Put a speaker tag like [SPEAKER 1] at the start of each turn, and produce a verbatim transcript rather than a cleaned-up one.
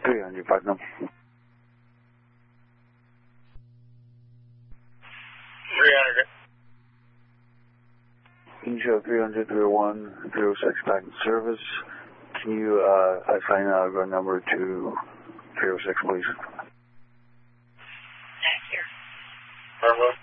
[SPEAKER 1] three hundred, Putnam.
[SPEAKER 2] three hundred.
[SPEAKER 1] Can you show three hundred, three oh one, three oh six back in service? Can you uh, assign a run number to three oh six, please?
[SPEAKER 2] Here.